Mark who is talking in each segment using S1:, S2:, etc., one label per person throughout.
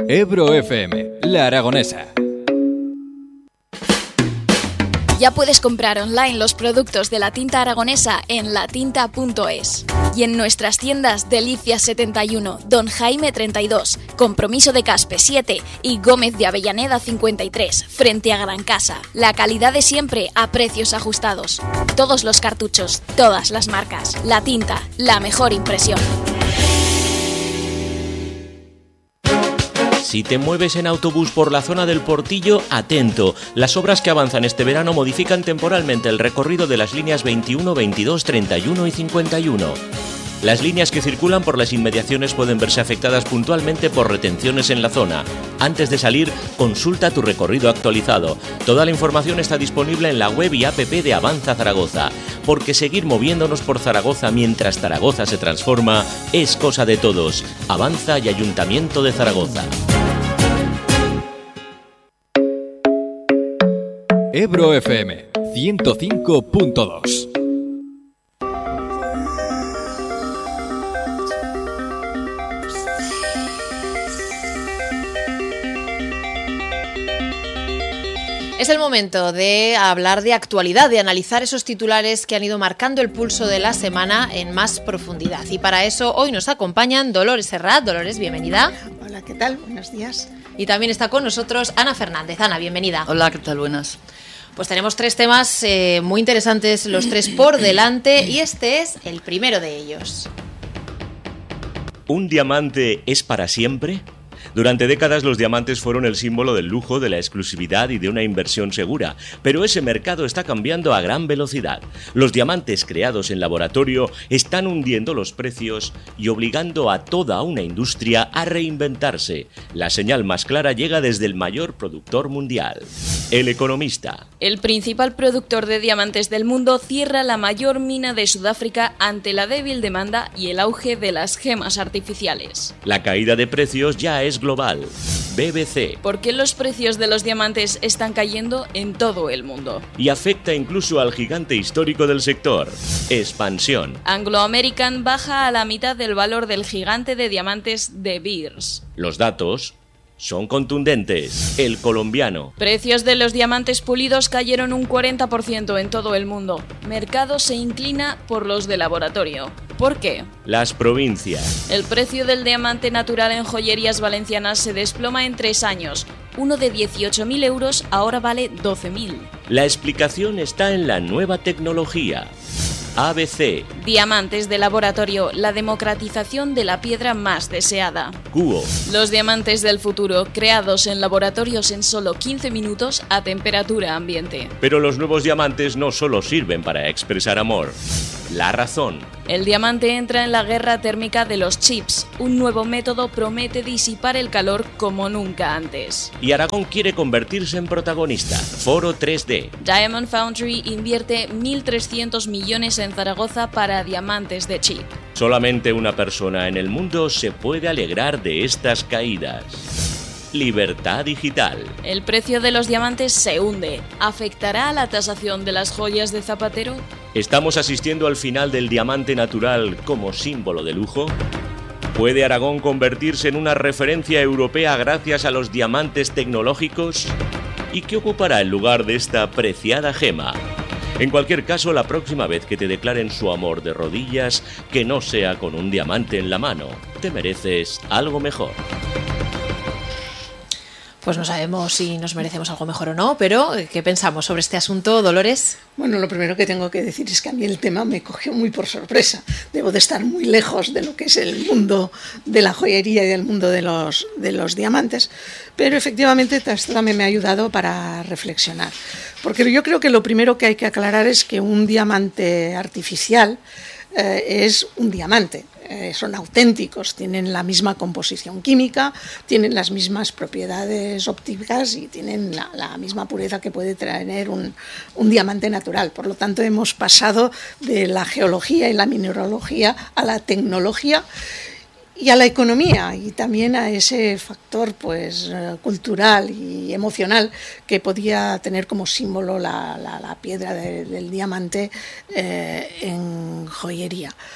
S1: Ebro FM, La Aragonesa.
S2: Ya puedes comprar online los productos de la tinta aragonesa en latinta.es. Y en nuestras tiendas Delicias 71, Don Jaime 32, Compromiso de Caspe 7 y Gómez de Avellaneda 53, frente a Gran Casa. La calidad de siempre a precios ajustados. Todos los cartuchos, todas las marcas. La tinta, la mejor impresión.
S3: Si te mueves en autobús por la zona del Portillo, atento. Las obras que avanzan este verano modifican temporalmente el recorrido de las líneas 21, 22, 31 y 51. Las líneas que circulan por las inmediaciones pueden verse afectadas puntualmente por retenciones en la zona. Antes de salir, consulta tu recorrido actualizado. Toda la información está disponible en la web y app de Avanza Zaragoza. Porque seguir moviéndonos por Zaragoza mientras Zaragoza se transforma es cosa de todos. Avanza y Ayuntamiento de Zaragoza.
S1: Ebro FM 105.2.
S4: Es el momento de hablar de actualidad, de analizar esos titulares que han ido marcando el pulso de la semana en más profundidad. Y para eso hoy nos acompañan Dolores Serrat. Dolores, bienvenida.
S5: Hola, ¿qué tal? Buenos días.
S4: Y también está con nosotros Ana Fernández. Ana, bienvenida.
S6: Hola, ¿qué tal? Buenas.
S4: Pues tenemos tres temas muy interesantes, los tres por delante, y este es el primero de ellos.
S3: ¿Un diamante es para siempre? Durante décadas los diamantes fueron el símbolo del lujo, de la exclusividad y de una inversión segura, pero ese mercado está cambiando a gran velocidad. Los diamantes creados en laboratorio están hundiendo los precios y obligando a toda una industria a reinventarse. La señal más clara llega desde el mayor productor mundial, El Economista.
S2: El principal productor de diamantes del mundo cierra la mayor mina de Sudáfrica ante la débil demanda y el auge de las gemas artificiales.
S3: La caída de precios ya es global. BBC.
S2: ¿Por qué los precios de los diamantes están cayendo en todo el mundo?
S3: Y afecta incluso al gigante histórico del sector, Expansión.
S2: Anglo American baja a la mitad del valor del gigante de diamantes De Beers.
S3: Los datos son contundentes. El Colombiano.
S2: Precios de los diamantes pulidos cayeron un 40% en todo el mundo. Mercado se inclina por los de laboratorio. ¿Por qué?
S3: Las provincias.
S2: El precio del diamante natural en joyerías valencianas se desploma en 3 años. Uno de 18.000 euros ahora vale 12.000.
S3: La explicación está en la nueva tecnología. ABC.
S2: Diamantes de laboratorio, la democratización de la piedra más deseada.
S3: Cuo.
S2: Los diamantes del futuro, creados en laboratorios en solo 15 minutos a temperatura ambiente.
S3: Pero los nuevos diamantes no solo sirven para expresar amor. La Razón.
S2: El diamante entra en la guerra térmica de los chips. Un nuevo método promete disipar el calor como nunca antes.
S3: Y Aragón quiere convertirse en protagonista. Foro 3D.
S2: Diamond Foundry invierte 1.300 millones en Zaragoza para diamantes de chip.
S3: Solamente una persona en el mundo se puede alegrar de estas caídas. Libertad digital.
S2: El precio de los diamantes se hunde. ¿Afectará a la tasación de las joyas de Zapatero?
S3: ¿Estamos asistiendo al final del diamante natural como símbolo de lujo? ¿Puede Aragón convertirse en una referencia europea gracias a los diamantes tecnológicos? ¿Y qué ocupará el lugar de esta preciada gema? En cualquier caso, la próxima vez que te declaren su amor de rodillas, que no sea con un diamante en la mano. Te mereces algo mejor.
S4: Pues no sabemos si nos merecemos algo mejor o no, pero ¿qué pensamos sobre este asunto, Dolores?
S5: Bueno, lo primero que tengo que decir es que a mí el tema me cogió muy por sorpresa. Debo de estar muy lejos de lo que es el mundo de la joyería y del mundo de los diamantes, pero efectivamente esto también me ha ayudado para reflexionar. Porque yo creo que lo primero que hay que aclarar es que un diamante artificial es un diamante. Son auténticos, tienen la misma composición química, tienen las mismas propiedades ópticas y tienen la misma pureza que puede tener un diamante natural. Por lo tanto, hemos pasado de la geología y la mineralogía a la tecnología y a la economía, y también a ese factor pues cultural y emocional que podía tener como símbolo la piedra del diamante en joyería.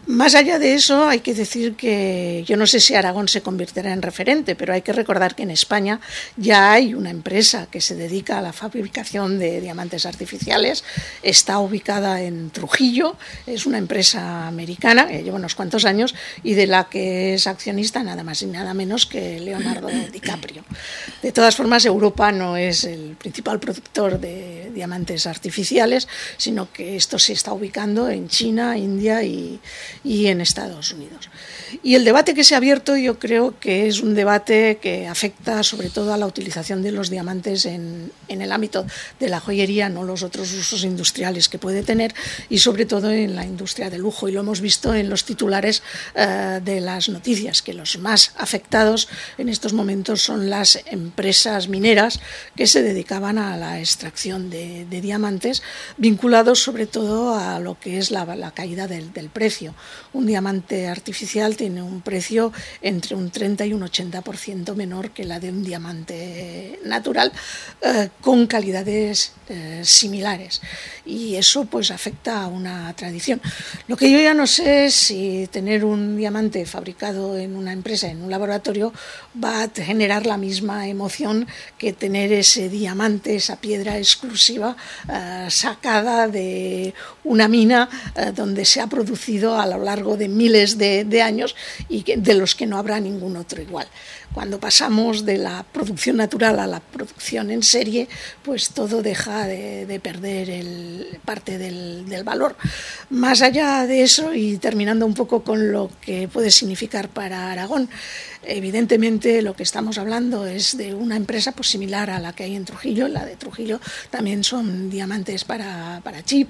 S5: Más allá de eso, hay que decir que yo no sé si Aragón se convertirá en referente, pero hay que recordar que en España ya hay una empresa que se dedica a la fabricación de diamantes artificiales. Está ubicada en Trujillo, es una empresa americana que lleva unos cuantos años y de la que es accionista nada más y nada menos que Leonardo DiCaprio. De todas formas, Europa no es el principal productor de diamantes artificiales, sino que esto se está ubicando en China, India y en Estados Unidos. Y el debate que se ha abierto yo creo que es un debate que afecta sobre todo a la utilización de los diamantes en el ámbito de la joyería, no los otros usos industriales que puede tener, y sobre todo en la industria de lujo. Y lo hemos visto en los titulares de las noticias, que los más afectados en estos momentos son las empresas mineras que se dedicaban a la extracción de diamantes, vinculados sobre todo a lo que es la caída del precio. Un diamante artificial tiene un precio entre un 30 y un 80% menor que la de un diamante natural, con calidades similares, y eso pues afecta a una tradición. Lo que yo ya no sé es si tener un diamante fabricado en una empresa, en un laboratorio, va a generar la misma emoción que tener ese diamante, esa piedra exclusiva sacada de una mina donde se ha producido a lo largo de miles de años y de los que no habrá ningún otro igual. Cuando pasamos de la producción natural a la producción en serie, pues todo deja de perder parte del valor. Más allá de eso, y terminando un poco con lo que puede significar para Aragón, evidentemente lo que estamos hablando es de una empresa pues similar a la que hay en Trujillo. La de Trujillo también son diamantes para chip,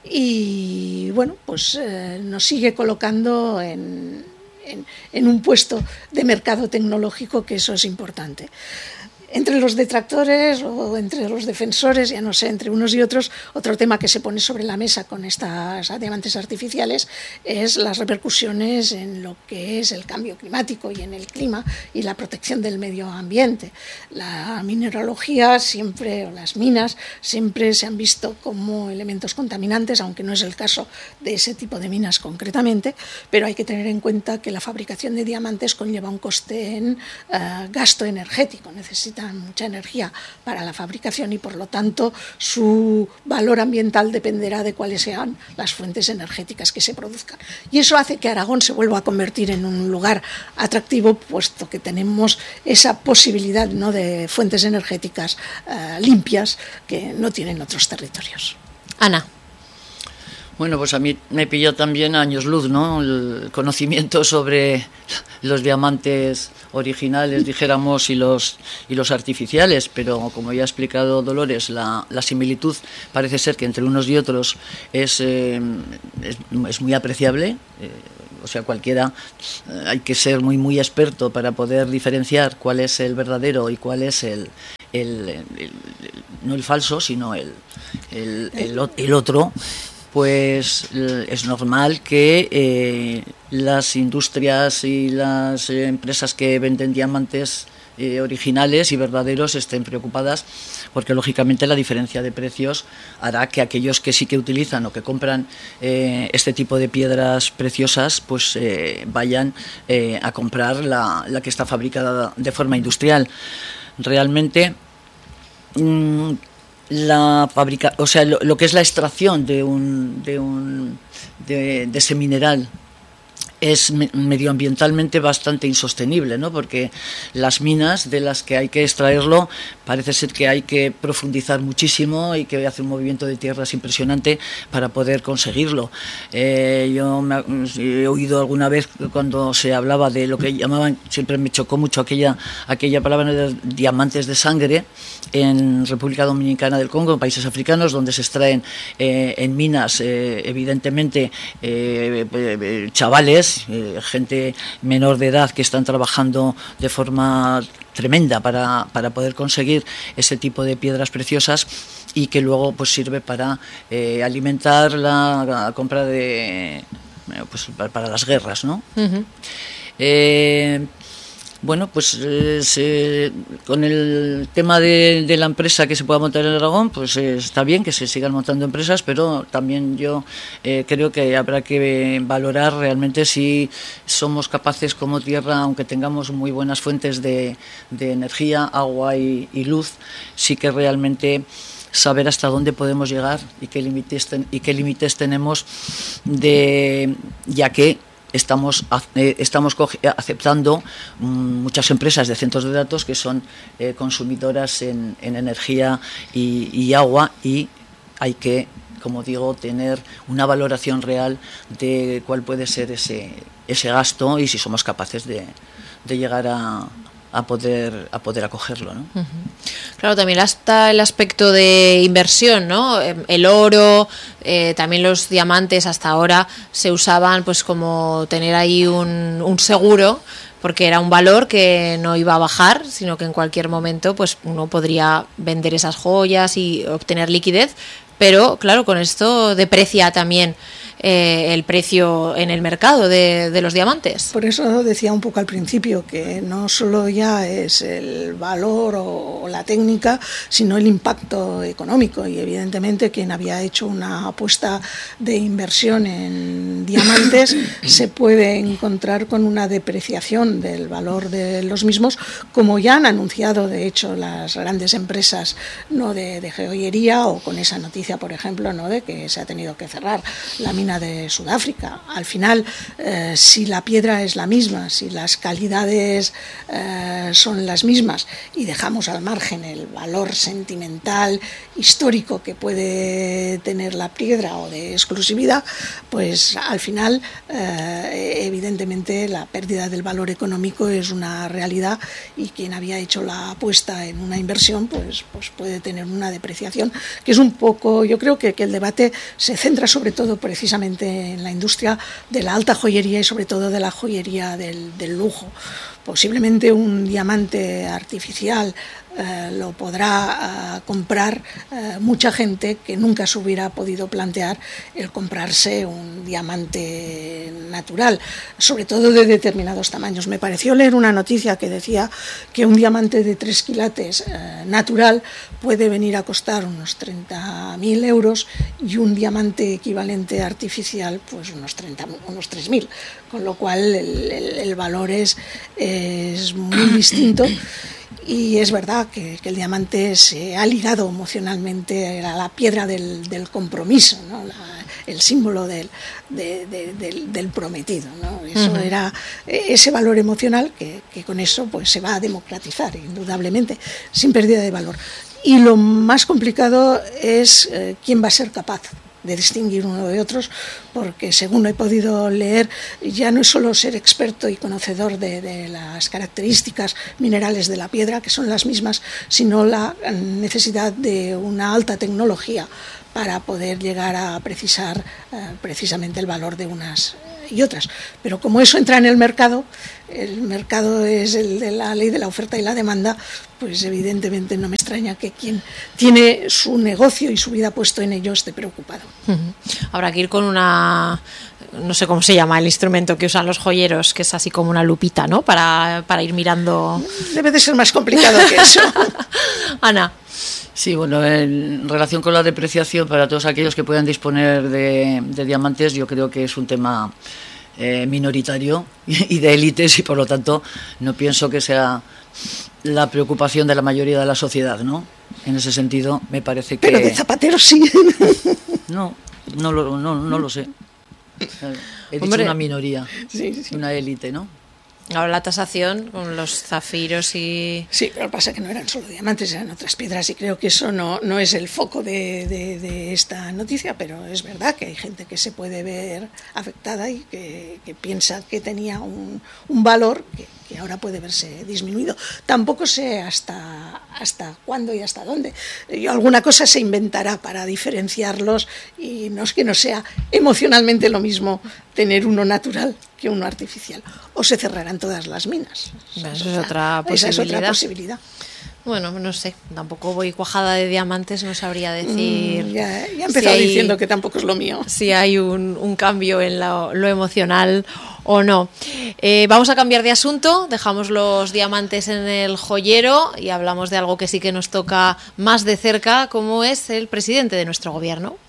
S5: y bueno, pues nos sigue colocando en un puesto de mercado tecnológico, que eso es importante. Entre los detractores o entre los defensores, ya no sé, entre unos y otros, otro tema que se pone sobre la mesa con estas diamantes artificiales es las repercusiones en lo que es el cambio climático y en el clima y la protección del medio ambiente. La mineralogía siempre, o las minas, siempre se han visto como elementos contaminantes, aunque no es el caso de ese tipo de minas concretamente, pero hay que tener en cuenta que la fabricación de diamantes conlleva un coste en gasto energético, necesita mucha energía para la fabricación y por lo tanto su valor ambiental dependerá de cuáles sean las fuentes energéticas que se produzcan. Y eso hace que Aragón se vuelva a convertir en un lugar atractivo, puesto que tenemos esa posibilidad, ¿no?, de fuentes energéticas limpias que no tienen otros territorios.
S4: Ana.
S6: Bueno, pues a mí me pilló también años luz, ¿no?, el conocimiento sobre los diamantes originales, dijéramos, y los artificiales, pero como ya ha explicado Dolores, la similitud parece ser que entre unos y otros es muy apreciable. O sea, cualquiera, hay que ser muy experto para poder diferenciar cuál es el verdadero y cuál es no el falso, sino el otro. Pues es normal que las industrias y las empresas que venden diamantes originales y verdaderos estén preocupadas, porque lógicamente la diferencia de precios hará que aquellos que sí que utilizan o que compran este tipo de piedras preciosas pues vayan a comprar la que está fabricada de forma industrial. Realmente la fábrica, o sea, lo que es la extracción de ese mineral es medioambientalmente bastante insostenible, ¿no? Porque las minas de las que hay que extraerlo parece ser que hay que profundizar muchísimo y que hace un movimiento de tierras impresionante para poder conseguirlo. Yo he oído alguna vez cuando se hablaba de lo que llamaban, siempre me chocó mucho aquella palabra de diamantes de sangre en República Dominicana del Congo, en países africanos, donde se extraen en minas, evidentemente, chavales, gente menor de edad que están trabajando de forma tremenda para poder conseguir ese tipo de piedras preciosas y que luego pues sirve para alimentar la compra de pues para las guerras, ¿no? Uh-huh. Bueno, pues con el tema de la empresa que se pueda montar en Aragón, pues está bien que se sigan montando empresas, pero también yo creo que habrá que valorar realmente si somos capaces como tierra, aunque tengamos muy buenas fuentes de energía, agua y luz, sí que realmente saber hasta dónde podemos llegar y qué límites tenemos, ya que estamos aceptando muchas empresas de centros de datos que son consumidoras en energía y agua, y hay que, como digo, tener una valoración real de cuál puede ser ese gasto y si somos capaces de llegar a poder acogerlo, ¿no?
S4: Uh-huh. Claro, también está el aspecto de inversión, ¿no? El oro, también los diamantes hasta ahora se usaban pues como tener ahí un seguro, porque era un valor que no iba a bajar, sino que en cualquier momento pues uno podría vender esas joyas y obtener liquidez, pero claro, con esto deprecia también el precio en el mercado de los diamantes.
S5: Por eso decía un poco al principio que no solo ya es el valor o la técnica, sino el impacto económico, y evidentemente quien había hecho una apuesta de inversión en diamantes se puede encontrar con una depreciación del valor de los mismos, como ya han anunciado de hecho las grandes empresas, ¿no?, de joyería, o con esa noticia, por ejemplo, ¿no?, de que se ha tenido que cerrar la mina de Sudáfrica. Al final, si la piedra es la misma, si las calidades son las mismas, y dejamos al margen el valor sentimental, histórico que puede tener la piedra o de exclusividad, pues al final, evidentemente, la pérdida del valor económico es una realidad, y quien había hecho la apuesta en una inversión, pues puede tener una depreciación, que es un poco, yo creo que el debate se centra sobre todo precisamente en la industria de la alta joyería y sobre todo de la joyería del lujo. Posiblemente un diamante artificial lo podrá comprar mucha gente que nunca se hubiera podido plantear el comprarse un diamante natural, sobre todo de determinados tamaños. Me pareció leer una noticia que decía que un diamante de 3 quilates natural puede venir a costar unos 30.000 euros y un diamante equivalente artificial pues unos 3.000, con lo cual el valor es muy distinto. Y es verdad que el diamante se ha ligado emocionalmente a la piedra del compromiso, ¿no?, el símbolo del prometido, ¿no? Eso era ese valor emocional que con eso pues se va a democratizar indudablemente, sin pérdida de valor. Y lo más complicado es quién va a ser capaz de distinguir uno de otros, porque según he podido leer, ya no es solo ser experto y conocedor de las características minerales de la piedra, que son las mismas, sino la necesidad de una alta tecnología para poder llegar a precisar precisamente el valor de unas y otras. Pero como eso entra en el mercado es el de la ley de la oferta y la demanda, pues evidentemente no me extraña que quien tiene su negocio y su vida puesto en ello esté preocupado.
S4: Habrá que ir con una, no sé cómo se llama el instrumento que usan los joyeros, que es así como una lupita, ¿no?, para ir mirando.
S5: Debe de ser más complicado que eso.
S4: Ana.
S6: Sí, bueno, en relación con la depreciación, para todos aquellos que puedan disponer de diamantes, yo creo que es un tema minoritario y de élites, y por lo tanto no pienso que sea la preocupación de la mayoría de la sociedad, ¿no? En ese sentido, me parece que...
S5: Pero de zapateros sí.
S6: No lo sé. He dicho una minoría, sí. Una élite, ¿no?
S4: Ahora la tasación con los zafiros y...
S5: Sí, pero pasa que no eran solo diamantes, eran otras piedras, y creo que eso no es el foco de esta noticia, pero es verdad que hay gente que se puede ver afectada y que piensa que tenía un valor que ahora puede verse disminuido. Tampoco sé hasta cuándo y hasta dónde. Alguna cosa se inventará para diferenciarlos, y no es que no sea emocionalmente lo mismo tener uno natural que uno artificial. O se cerrarán todas las minas.
S4: Esa es otra posibilidad. Bueno, no sé, tampoco voy cuajada de diamantes, no sabría decir.
S5: Ya he empezado diciendo que tampoco es lo mío.
S4: Si hay un cambio en lo emocional o no. Vamos a cambiar de asunto, dejamos los diamantes en el joyero y hablamos de algo que sí que nos toca más de cerca, como es el presidente de nuestro gobierno.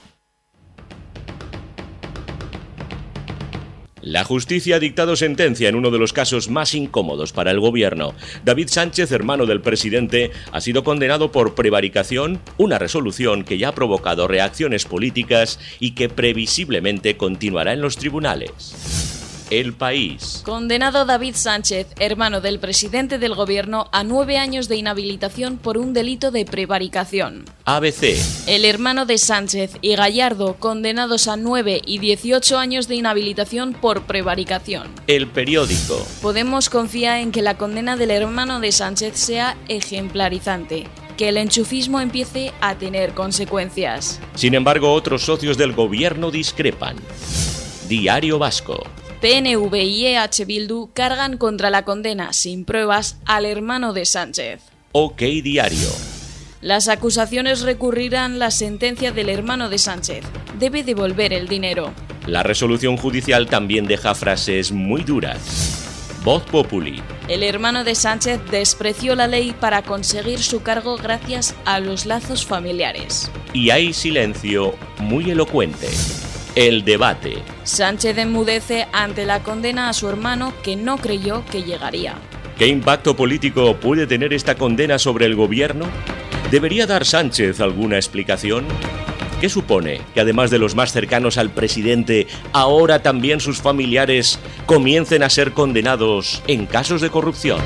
S3: La justicia ha dictado sentencia en uno de los casos más incómodos para el gobierno. David Sánchez, hermano del presidente, ha sido condenado por prevaricación, una resolución que ya ha provocado reacciones políticas y que previsiblemente continuará en los tribunales. El País.
S2: Condenado David Sánchez, hermano del presidente del gobierno, a 9 años de inhabilitación por un delito de prevaricación.
S3: ABC.
S2: El hermano de Sánchez y Gallardo, condenados a 9 y 18 años de inhabilitación por prevaricación.
S3: El Periódico.
S2: Podemos confía en que la condena del hermano de Sánchez sea ejemplarizante, que el enchufismo empiece a tener consecuencias.
S3: Sin embargo, otros socios del gobierno discrepan. Diario Vasco.
S2: PNV y EH Bildu cargan contra la condena sin pruebas al hermano de Sánchez.
S3: OK Diario.
S2: Las acusaciones recurrirán la sentencia del hermano de Sánchez. Debe devolver el dinero.
S3: La resolución judicial también deja frases muy duras. Voz Populi.
S2: El hermano de Sánchez despreció la ley para conseguir su cargo gracias a los lazos familiares.
S3: Y hay silencio muy elocuente. El Debate.
S2: Sánchez enmudece ante la condena a su hermano que no creyó que llegaría.
S3: ¿Qué impacto político puede tener esta condena sobre el gobierno? ¿Debería dar Sánchez alguna explicación? ¿Qué supone que además de los más cercanos al presidente, ahora también sus familiares comiencen a ser condenados en casos de corrupción?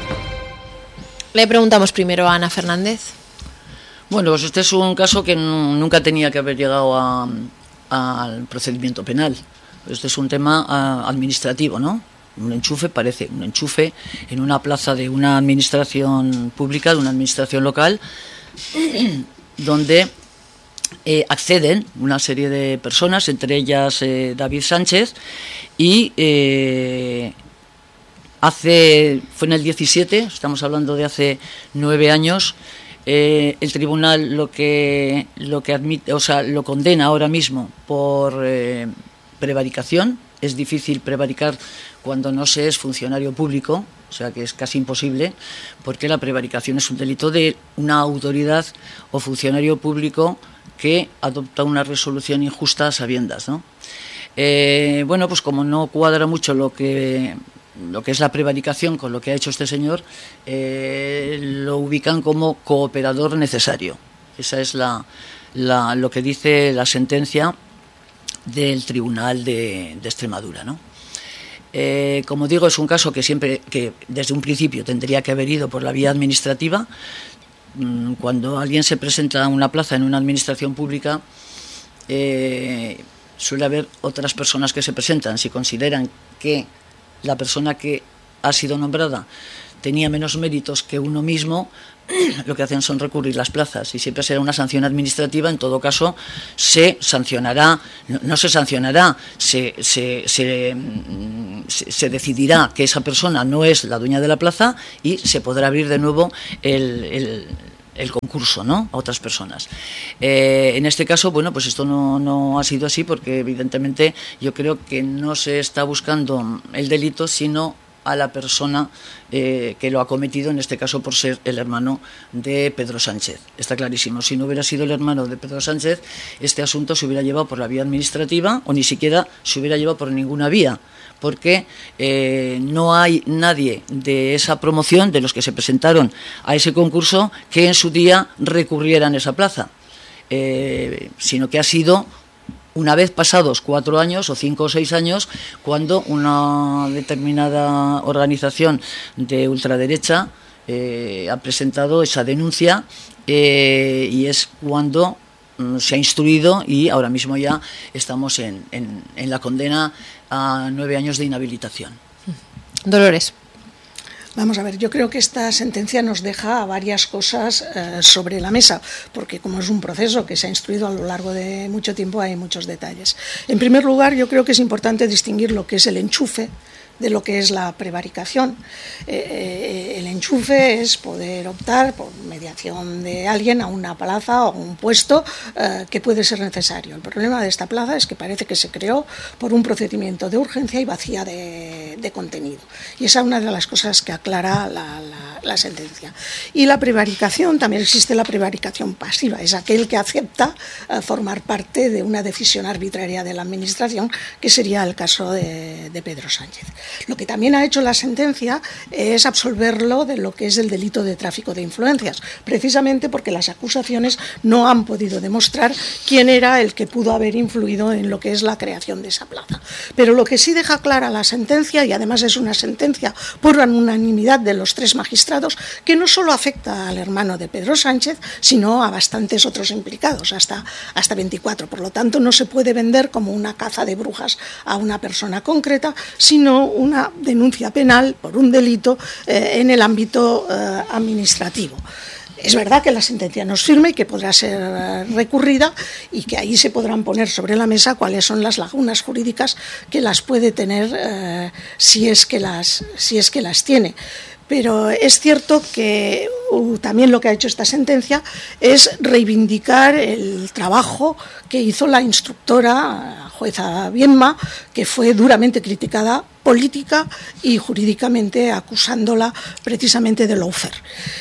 S4: Le preguntamos primero a Ana Fernández.
S6: Bueno, pues este es un caso que nunca tenía que haber llegado al procedimiento penal. Este es un tema administrativo, ¿no? Un enchufe parece un enchufe en una plaza de una administración pública, de una administración local, donde acceden una serie de personas, entre ellas David Sánchez, y fue en el 17, estamos hablando de hace 9 años. El tribunal lo que admite, o sea, lo condena ahora mismo por prevaricación. Es difícil prevaricar cuando no se es funcionario público, o sea que es casi imposible, porque la prevaricación es un delito de una autoridad o funcionario público que adopta una resolución injusta a sabiendas, ¿no? Bueno, pues como no cuadra mucho lo que es la prevaricación con lo que ha hecho este señor, lo ubican como cooperador necesario. Esa es lo que dice la sentencia del Tribunal de Extremadura, ¿no? Como digo, es un caso que desde un principio tendría que haber ido por la vía administrativa. Cuando alguien se presenta a una plaza en una administración pública, suele haber otras personas que se presentan. Si consideran que la persona que ha sido nombrada tenía menos méritos que uno mismo, lo que hacen son recurrir las plazas, y siempre será una sanción administrativa. En todo caso, se sancionará, no se sancionará, se decidirá que esa persona no es la dueña de la plaza y se podrá abrir de nuevo el concurso, ¿no?, a otras personas. En este caso, bueno, pues esto no ha sido así, porque evidentemente yo creo que no se está buscando el delito, sino a la persona que lo ha cometido, en este caso por ser el hermano de Pedro Sánchez. Está clarísimo. Si no hubiera sido el hermano de Pedro Sánchez, este asunto se hubiera llevado por la vía administrativa, o ni siquiera se hubiera llevado por ninguna vía, porque no hay nadie de esa promoción, de los que se presentaron a ese concurso, que en su día recurrieran esa plaza, sino que ha sido una vez pasados 4 años o 5 o 6 años, cuando una determinada organización de ultraderecha ha presentado esa denuncia, y es cuando se ha instruido, y ahora mismo ya estamos en la condena a 9 años de inhabilitación.
S4: Dolores.
S5: Vamos a ver, yo creo que esta sentencia nos deja varias cosas sobre la mesa, porque como es un proceso que se ha instruido a lo largo de mucho tiempo, hay muchos detalles. En primer lugar, yo creo que es importante distinguir lo que es el enchufe de lo que es la prevaricación. El enchufe es poder optar por creación de alguien a una plaza o un puesto que puede ser necesario. El problema de esta plaza es que parece que se creó por un procedimiento de urgencia y vacía de contenido. Y esa es una de las cosas que aclara la sentencia. Y la prevaricación, también existe la prevaricación pasiva, es aquel que acepta formar parte de una decisión arbitraria de la Administración, que sería el caso de Pedro Sánchez. Lo que también ha hecho la sentencia es absolverlo de lo que es el delito de tráfico de influencias, precisamente porque las acusaciones no han podido demostrar quién era el que pudo haber influido en lo que es la creación de esa plaza. Pero lo que sí deja clara la sentencia, y además es una sentencia por unanimidad de los 3 magistrados, que no solo afecta al hermano de Pedro Sánchez, sino a bastantes otros implicados, hasta 24. Por lo tanto, no se puede vender como una caza de brujas a una persona concreta, sino una denuncia penal por un delito en el ámbito administrativo. Es verdad que la sentencia no es firme y que podrá ser recurrida y que ahí se podrán poner sobre la mesa cuáles son las lagunas jurídicas que las puede tener si es que las tiene. Pero es cierto que también lo que ha hecho esta sentencia es reivindicar el trabajo que hizo la instructora, jueza Bienma, que fue duramente criticada política y jurídicamente, acusándola precisamente de lawfare.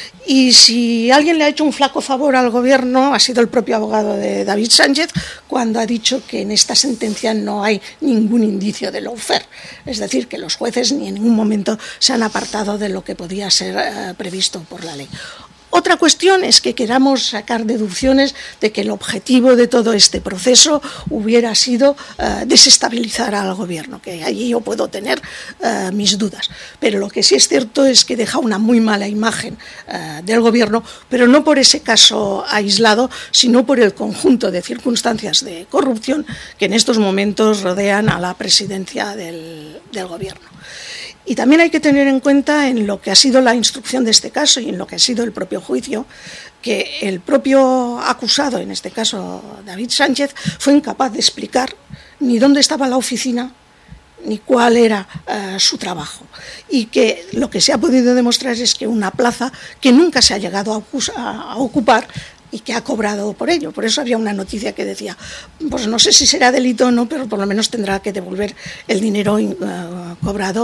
S5: Y si alguien le ha hecho un flaco favor al gobierno ha sido el propio abogado de David Sánchez, cuando ha dicho que en esta sentencia no hay ningún indicio de lawfare, es decir, que los jueces ni en ningún momento se han apartado de lo que podía ser previsto por la ley. Otra cuestión es que queramos sacar deducciones de que el objetivo de todo este proceso hubiera sido desestabilizar al gobierno, que allí yo puedo tener mis dudas. Pero lo que sí es cierto es que deja una muy mala imagen del gobierno, pero no por ese caso aislado, sino por el conjunto de circunstancias de corrupción que en estos momentos rodean a la presidencia del gobierno. Y también hay que tener en cuenta en lo que ha sido la instrucción de este caso y en lo que ha sido el propio juicio, que el propio acusado, en este caso David Sánchez, fue incapaz de explicar ni dónde estaba la oficina ni cuál era su trabajo. Y que lo que se ha podido demostrar es que una plaza que nunca se ha llegado a ocupar y que ha cobrado por ello. Por eso había una noticia que decía, pues no sé si será delito o no, pero por lo menos tendrá que devolver el dinero cobrado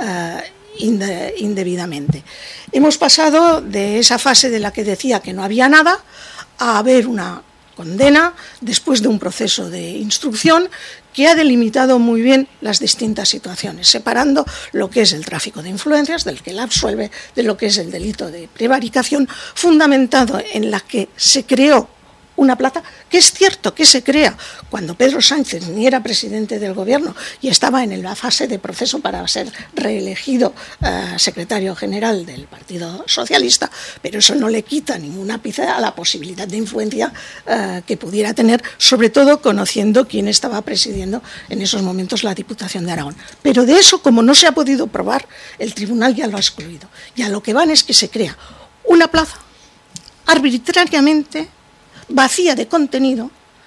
S5: indebidamente. Hemos pasado de esa fase de la que decía que no había nada a haber una condena después de un proceso de instrucción que ha delimitado muy bien las distintas situaciones, separando lo que es el tráfico de influencias, del que la absuelve, de lo que es el delito de prevaricación, fundamentado en la que se creó una plaza, que es cierto que se crea cuando Pedro Sánchez ni era presidente del gobierno y estaba en la fase de proceso para ser reelegido secretario general del Partido Socialista, pero eso no le quita ninguna ápice a la posibilidad de influencia que pudiera tener, sobre todo conociendo quién estaba presidiendo en esos momentos la Diputación de Aragón. Pero de eso, como no se ha podido probar, el tribunal ya lo ha excluido. Y a lo que van es que se crea una plaza arbitrariamente vacía de contenido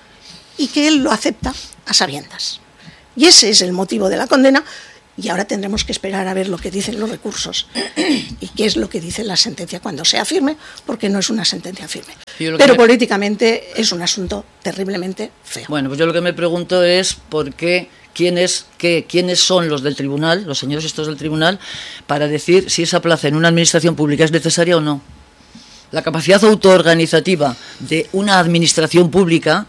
S5: y que él lo acepta a sabiendas. Y ese es el motivo de la condena, y ahora tendremos que esperar a ver lo que dicen los recursos y qué es lo que dice la sentencia cuando sea firme, porque no es una sentencia firme. Pero políticamente es un asunto terriblemente feo.
S6: Bueno, pues yo lo que me pregunto es por qué, quiénes son los del tribunal, los señores estos del tribunal, para decir si esa plaza en una administración pública es necesaria o no. La capacidad autoorganizativa de una administración pública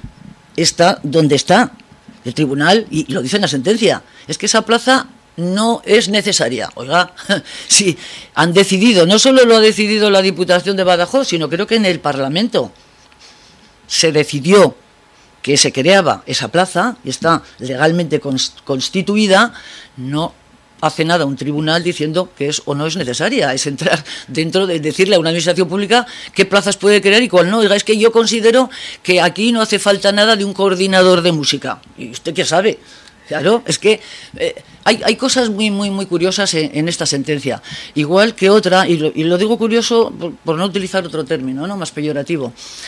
S6: está donde está. El tribunal, y lo dice en la sentencia, es que esa plaza no es necesaria. Oiga, sí, han decidido, no solo lo ha decidido la Diputación de Badajoz, sino creo que en el Parlamento se decidió que se creaba esa plaza y está legalmente constituida. No hace nada un tribunal diciendo que es o no es necesaria, es entrar dentro de decirle a una administración pública qué plazas puede crear y cuál no. Oiga, es que yo considero que aquí no hace falta nada de un coordinador de música. ¿Y usted qué sabe? Claro, es que hay cosas muy curiosas en esta sentencia. Igual que otra, y lo digo curioso por no utilizar otro término, ¿no?, más peyorativo.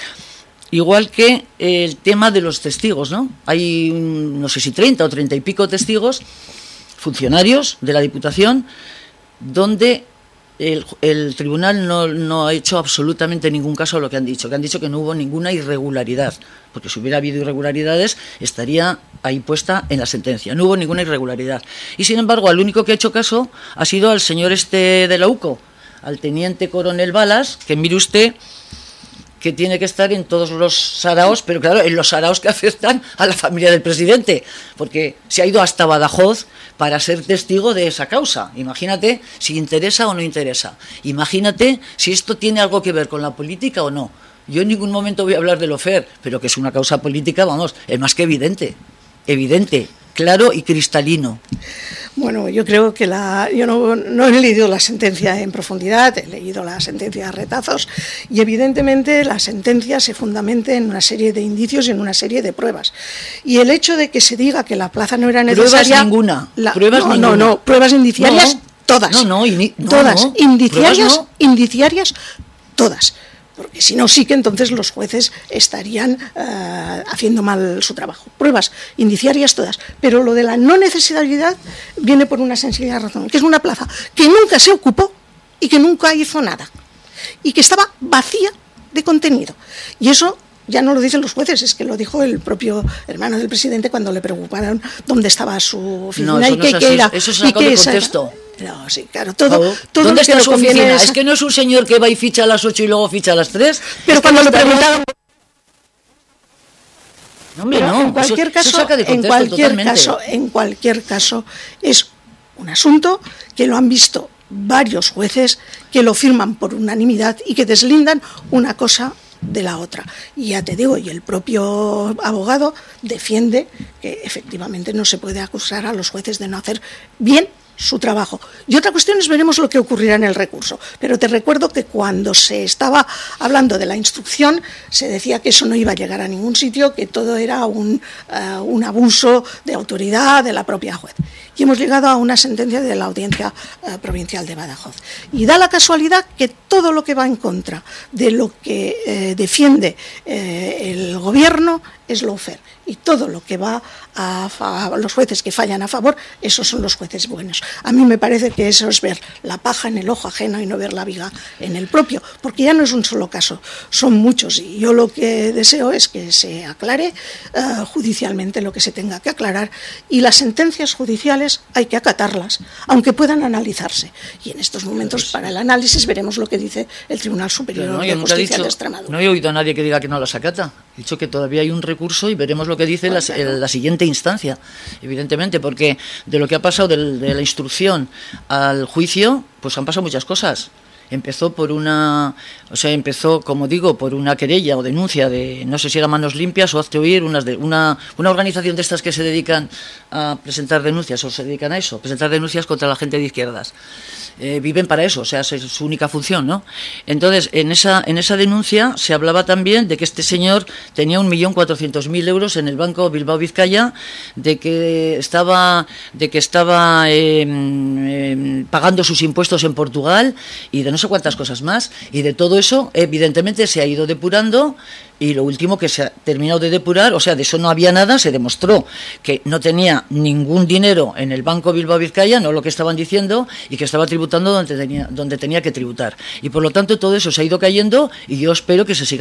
S6: Igual que el tema de los testigos, ¿no? Hay, no sé si 30 o 30 y pico testigos, funcionarios de la Diputación, donde el tribunal no ha hecho absolutamente ningún caso a lo que han dicho que no hubo ninguna irregularidad, porque si hubiera habido irregularidades estaría ahí puesta en la sentencia. No hubo ninguna irregularidad. Y sin embargo, al único que ha hecho caso ha sido al señor de la UCO, al teniente coronel Balas, que mire usted que tiene que estar en todos los saraos, pero claro, en los saraos que afectan a la familia del presidente, porque se ha ido hasta Badajoz para ser testigo de esa causa. Imagínate si interesa o no interesa. Imagínate si esto tiene algo que ver con la política o no. Yo en ningún momento voy a hablar de Lofer, pero que es una causa política, vamos, es más que evidente, claro y cristalino.
S5: Bueno, yo creo que yo no he leído la sentencia en profundidad, he leído la sentencia a retazos y evidentemente la sentencia se fundamenta en una serie de indicios y en una serie de pruebas. Y el hecho de que se diga que la plaza no era necesaria...
S6: Pruebas ninguna.
S5: Pruebas indiciarias todas. Todas. Indiciarias todas. Porque si no, sí que entonces los jueces estarían haciendo mal su trabajo. Pruebas indiciarias todas. Pero lo de la no necesidad viene por una sencilla razón, que es una plaza que nunca se ocupó y que nunca hizo nada. Y que estaba vacía de contenido. Y eso ya no lo dicen los jueces, es que lo dijo el propio hermano del presidente cuando le preocuparon dónde estaba su oficina y qué era.
S6: Eso es sacado de contexto.
S5: No, sí, claro, todo
S6: ¿dónde está su oficina? Es que no es un señor que va y ficha a las 8 y luego ficha a las 3.
S5: Pero cuando le preguntaron...
S6: En
S5: cualquier caso, es un asunto que lo han visto varios jueces, que lo firman por unanimidad y que deslindan una cosa de la otra. Y ya te digo, y el propio abogado defiende que efectivamente no se puede acusar a los jueces de no hacer bien su trabajo. Y otra cuestión es, veremos lo que ocurrirá en el recurso. Pero te recuerdo que cuando se estaba hablando de la instrucción, se decía que eso no iba a llegar a ningún sitio, que todo era un abuso de autoridad de la propia juez. Y hemos llegado a una sentencia de la Audiencia Provincial de Badajoz. Y da la casualidad que todo lo que va en contra de lo que defiende el gobierno es lawfare. Y todo lo que va a los jueces que fallan a favor, esos son los jueces buenos. A mí me parece que eso es ver la paja en el ojo ajeno y no ver la viga en el propio, porque ya no es un solo caso, son muchos. Y yo lo que deseo es que se aclare judicialmente lo que se tenga que aclarar, y las sentencias judiciales hay que acatarlas, aunque puedan analizarse. Y en estos momentos, para el análisis, veremos lo que dice el Tribunal Superior de Justicia de Extremadura.
S6: No he oído a nadie que diga que no las acata. He dicho que todavía hay un recurso y veremos lo que dice la siguiente instancia, evidentemente, porque de lo que ha pasado de la instrucción al juicio, pues han pasado muchas cosas. Empezó por como digo, por una querella o denuncia de, no sé si era Manos Limpias o Hazte Oír, una organización de estas que se dedican a presentar denuncias, o se dedican a eso, presentar denuncias contra la gente de izquierdas. Viven para eso, o sea, es su única función, ¿no? Entonces, en esa denuncia se hablaba también de que este señor tenía 1.400.000 euros en el Banco Bilbao Vizcaya, de que estaba pagando sus impuestos en Portugal y de no sé cuántas cosas más, y de todo eso evidentemente se ha ido depurando, y lo último que se ha terminado de depurar, o sea, de eso no había nada, se demostró que no tenía ningún dinero en el Banco Bilbao Vizcaya, no lo que estaban diciendo, y que estaba tributando donde tenía que tributar, y por lo tanto todo eso se ha ido cayendo, y yo espero que se siga